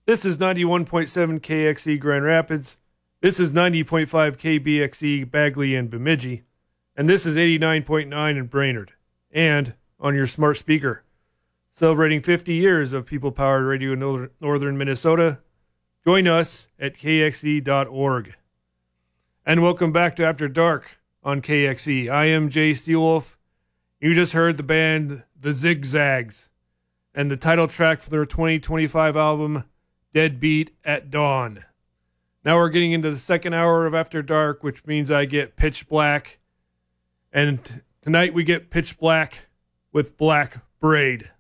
This is 91.7 KXE Grand Rapids. This is 90.5 KBXE Bagley and Bemidji. And this is 89.9 in Brainerd. And on your smart speaker. Celebrating 50 years of people-powered radio in northern Minnesota. Join us at kxe.org. And welcome back to After Dark on KXE. I am Jay Steelwolf. You just heard the band The Zigzags and the title track for their 2025 album, Deadbeat at Dawn. Now we're getting into the second hour of After Dark, which means I get Pitch Black. And tonight we get Pitch Black with Black Braid.